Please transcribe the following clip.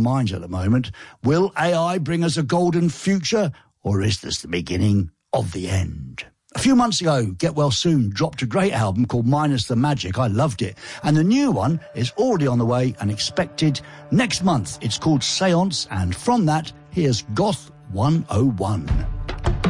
minds at the moment. Will AI bring us a golden future, or is this the beginning of the end? A few months ago, Get Well Soon dropped a great album called Minus the Magic. I loved it. And the new one is already on the way and expected next month. It's called Seance, and from that, here's Goth 101.